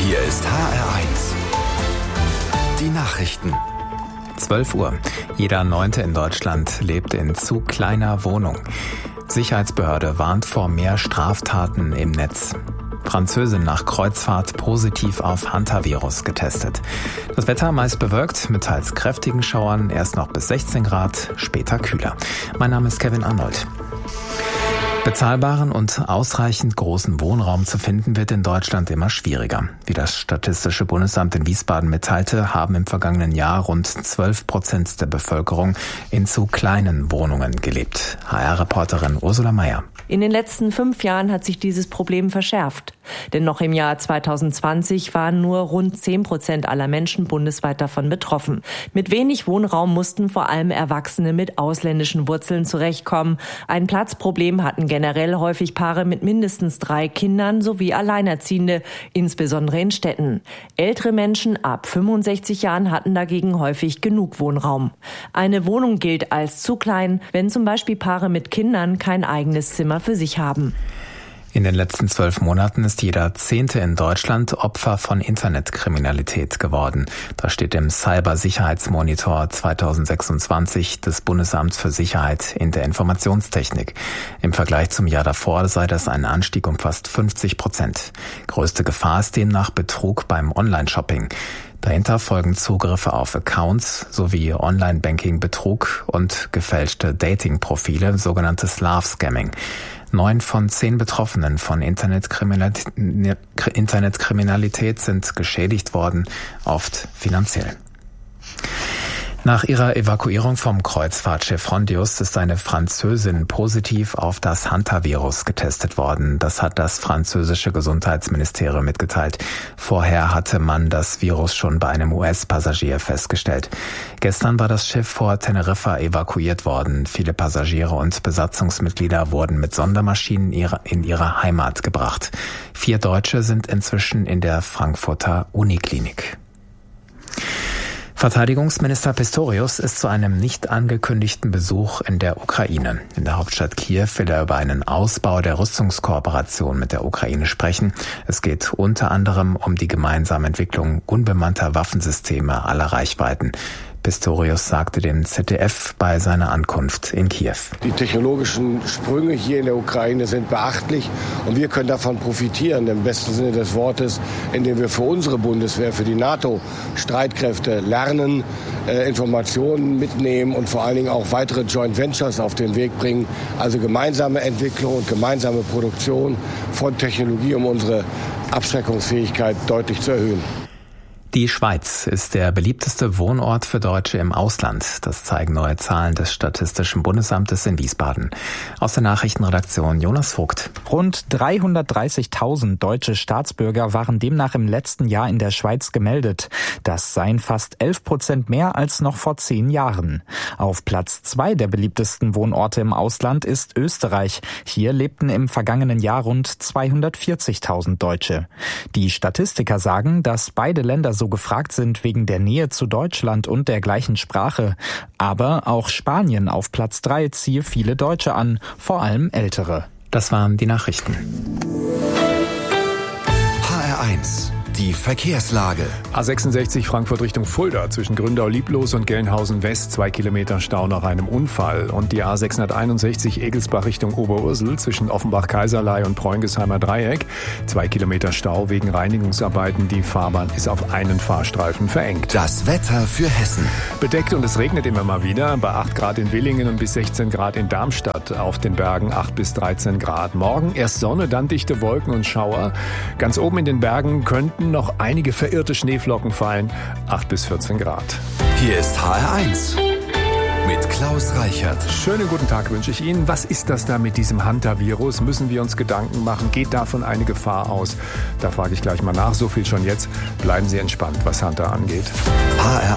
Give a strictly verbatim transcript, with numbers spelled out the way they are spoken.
Hier ist H R eins. Die Nachrichten. zwölf Uhr. Jeder Neunte in Deutschland lebt in zu kleiner Wohnung. Sicherheitsbehörde warnt vor mehr Straftaten im Netz. Französin nach Kreuzfahrt positiv auf Hantavirus getestet. Das Wetter meist bewölkt mit teils kräftigen Schauern, erst noch bis sechzehn Grad, später kühler. Mein Name ist Kevin Arnold. Bezahlbaren und ausreichend großen Wohnraum zu finden, wird in Deutschland immer schwieriger. Wie das Statistische Bundesamt in Wiesbaden mitteilte, haben im vergangenen Jahr rund zwölf Prozent der Bevölkerung in zu kleinen Wohnungen gelebt. H R-Reporterin Ursula Meier. In den letzten fünf Jahren hat sich dieses Problem verschärft. Denn noch im Jahr zweitausendzwanzig waren nur rund zehn Prozent aller Menschen bundesweit davon betroffen. Mit wenig Wohnraum mussten vor allem Erwachsene mit ausländischen Wurzeln zurechtkommen. Ein Platzproblem hatten generell häufig Paare mit mindestens drei Kindern sowie Alleinerziehende, insbesondere in Städten. Ältere Menschen ab fünfundsechzig Jahren hatten dagegen häufig genug Wohnraum. Eine Wohnung gilt als zu klein, wenn zum Beispiel Paare mit Kindern kein eigenes Zimmer für sich haben. In den letzten zwölf Monaten ist jeder Zehnte in Deutschland Opfer von Internetkriminalität geworden. Das steht im Cybersicherheitsmonitor zweitausendsechsundzwanzig des Bundesamts für Sicherheit in der Informationstechnik. Im Vergleich zum Jahr davor sei das ein Anstieg um fast fünfzig Prozent. Größte Gefahr ist demnach Betrug beim Online-Shopping. Dahinter folgen Zugriffe auf Accounts sowie Online-Banking-Betrug und gefälschte Dating-Profile, sogenanntes Love-Scamming. Neun von zehn Betroffenen von Internetkriminalität, Internetkriminalität sind geschädigt worden, oft finanziell. Nach ihrer Evakuierung vom Kreuzfahrtschiff Frondius ist eine Französin positiv auf das Hantavirus getestet worden. Das hat das französische Gesundheitsministerium mitgeteilt. Vorher hatte man das Virus schon bei einem U S-Passagier festgestellt. Gestern war das Schiff vor Teneriffa evakuiert worden. Viele Passagiere und Besatzungsmitglieder wurden mit Sondermaschinen in ihre Heimat gebracht. Vier Deutsche sind inzwischen in der Frankfurter Uniklinik. Verteidigungsminister Pistorius ist zu einem nicht angekündigten Besuch in der Ukraine. In der Hauptstadt Kiew will er über einen Ausbau der Rüstungskooperation mit der Ukraine sprechen. Es geht unter anderem um die gemeinsame Entwicklung unbemannter Waffensysteme aller Reichweiten. Pistorius sagte dem Z D F bei seiner Ankunft in Kiew. Die technologischen Sprünge hier in der Ukraine sind beachtlich und wir können davon profitieren, im besten Sinne des Wortes, indem wir für unsere Bundeswehr, für die NATO-Streitkräfte lernen, äh, Informationen mitnehmen und vor allen Dingen auch weitere Joint Ventures auf den Weg bringen. Also gemeinsame Entwicklung und gemeinsame Produktion von Technologie, um unsere Abschreckungsfähigkeit deutlich zu erhöhen. Die Schweiz ist der beliebteste Wohnort für Deutsche im Ausland. Das zeigen neue Zahlen des Statistischen Bundesamtes in Wiesbaden. Aus der Nachrichtenredaktion Jonas Vogt. Rund dreihundertdreißigtausend deutsche Staatsbürger waren demnach im letzten Jahr in der Schweiz gemeldet. Das seien fast elf Prozent mehr als noch vor zehn Jahren. Auf Platz zwei der beliebtesten Wohnorte im Ausland ist Österreich. Hier lebten im vergangenen Jahr rund zweihundertvierzigtausend Deutsche. Die Statistiker sagen, dass beide Länder so gefragt sind wegen der Nähe zu Deutschland und der gleichen Sprache. Aber auch Spanien auf Platz drei ziehe viele Deutsche an, vor allem Ältere. Das waren die Nachrichten. H R eins. Die Verkehrslage. A sechsundsechzig Frankfurt Richtung Fulda zwischen Gründau-Lieblos und Gelnhausen West, zwei Kilometer Stau nach einem Unfall. Und die A sechshunderteinundsechzig Egelsbach Richtung Oberursel zwischen Offenbach-Kaiserlei und Preungesheimer Dreieck, zwei Kilometer Stau wegen Reinigungsarbeiten. Die Fahrbahn ist auf einen Fahrstreifen verengt. Das Wetter für Hessen. Bedeckt und es regnet immer mal wieder. Bei acht Grad in Willingen und bis sechzehn Grad in Darmstadt. Auf den Bergen acht bis dreizehn Grad. Morgen erst Sonne, dann dichte Wolken und Schauer. Ganz oben in den Bergen könnten noch einige verirrte Schneeflocken fallen, acht bis vierzehn Grad. Hier ist H R eins mit Klaus Reichert. Schönen guten Tag wünsche ich Ihnen. Was ist das da mit diesem Hantavirus? Müssen wir uns Gedanken machen? Geht davon eine Gefahr aus? Da frage ich gleich mal nach. So viel schon jetzt. Bleiben Sie entspannt, was Hunter angeht. H R